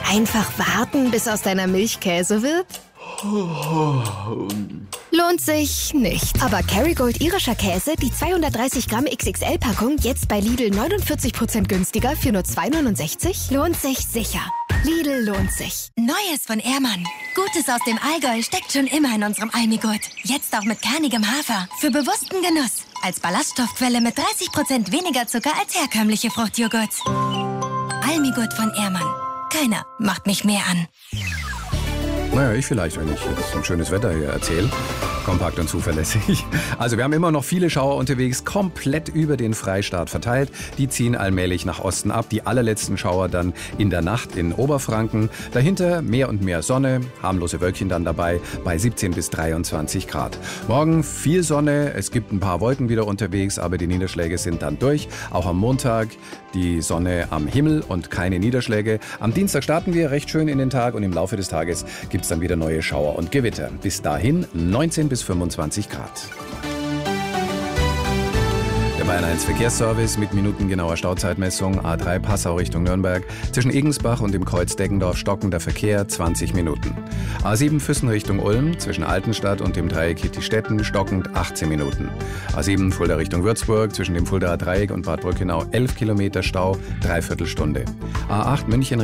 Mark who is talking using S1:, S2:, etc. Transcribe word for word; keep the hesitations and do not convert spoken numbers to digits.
S1: Einfach warten, bis aus deiner Milch Käse wird? Lohnt sich nicht. Aber Kerrygold irischer Käse, die zweihundertdreißig Gramm X X L-Packung, jetzt bei Lidl neunundvierzig Prozent günstiger für nur zwei neunundsechzig, lohnt sich sicher. Lidl lohnt sich.
S2: Neues von Ehrmann. Gutes aus dem Allgäu steckt schon immer in unserem Almigurt. Jetzt auch mit kernigem Hafer. Für bewussten Genuss. Als Ballaststoffquelle mit dreißig Prozent weniger Zucker als herkömmliche Fruchtjoghurts. Almigurt von Ehrmann. Keiner macht mich mehr an.
S3: Naja, ich vielleicht, wenn ich jetzt ein schönes Wetter hier erzähle. Kompakt und zuverlässig. Also wir haben immer noch viele Schauer unterwegs, komplett über den Freistaat verteilt. Die ziehen allmählich nach Osten ab. Die allerletzten Schauer dann in der Nacht in Oberfranken. Dahinter mehr und mehr Sonne, harmlose Wölkchen dann dabei bei siebzehn bis dreiundzwanzig Grad. Morgen viel Sonne, es gibt ein paar Wolken wieder unterwegs, aber die Niederschläge sind dann durch. Auch am Montag die Sonne am Himmel und keine Niederschläge. Am Dienstag starten wir recht schön in den Tag und im Laufe des Tages gibt es dann wieder neue Schauer und Gewitter. Bis dahin neunzehn bis fünfundzwanzig Grad. Der Bayern eins Verkehrsservice mit minutengenauer Stauzeitmessung. A drei Passau Richtung Nürnberg. Zwischen Egensbach und dem Kreuz Deggendorf stockender Verkehr zwanzig Minuten. A sieben Füssen Richtung Ulm. Zwischen Altenstadt und dem Dreieck Hittistetten stockend achtzehn Minuten. A sieben Fulda Richtung Würzburg. Zwischen dem Fuldaer Dreieck und Bad Brückenau elf Kilometer Stau, dreiviertel Stunde. A acht München